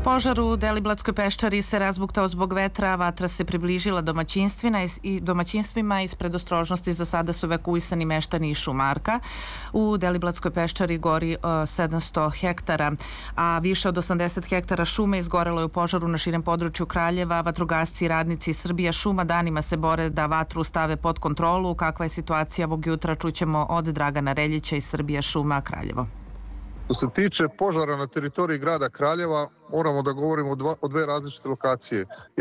Požar u Deliblatskoj peščari se razbuktao zbog vetra, vatra se približila domaćinstvima iz predostrožnosti za sada su evakuisani meštani iz Šumarka. U Deliblatskoj peščari gori 700 hektara, a više od 80 hektara šume izgorelo je u požaru na širem području Kraljeva. Vatrogasci i radnici Srbija šuma danima se bore da vatru stave pod kontrolu. Kakva je situacija ovog jutra, čućemo od Dragana Reljića iz Srbija šuma Kraljevo. Što se tiče požara na teritoriji grada Kraljeva, moramo da govorimo o dve različite lokacije.